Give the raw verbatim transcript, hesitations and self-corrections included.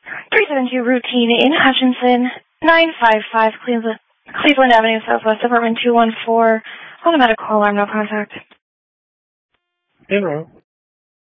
three seven two routine in Hutchinson, nine five five Cleveland, Cleveland Avenue, Southwest, apartment two one four. Automatic call alarm, no contact. In row.